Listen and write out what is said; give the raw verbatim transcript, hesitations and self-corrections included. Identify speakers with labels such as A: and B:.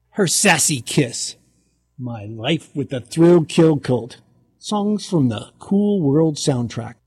A: Her Sassy Kiss, My Life with the Thrill Kill Cult, songs from the Cool World soundtrack.